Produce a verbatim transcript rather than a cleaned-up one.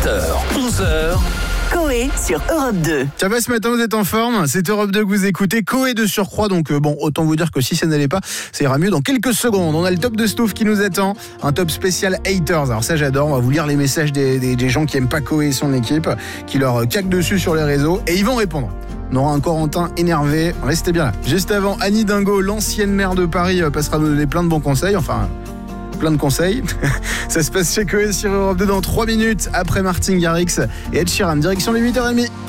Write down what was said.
heures, onze heures. Coé sur Europe deux. Ça va ce matin, vous êtes en forme? C'est Europe deux que vous écoutez, Coé de surcroît, donc euh, bon, autant vous dire que si ça n'allait pas, ça ira mieux dans quelques secondes. On a le top de Stouff qui nous attend, un top spécial haters. Alors ça j'adore, on va vous lire les messages des, des, des gens qui aiment pas Coé et son équipe, qui leur caquent dessus sur les réseaux, et ils vont répondre. On aura un Corentin énervé, restez bien là. Juste avant, Annie Dingo, l'ancienne maire de Paris, passera nous donner plein de bons conseils, enfin... plein de conseils. Ça se passe chez Coé sur Europe deux dans trois minutes après Martin Garrix et Ed Sheeran. Direction les huit heures trente.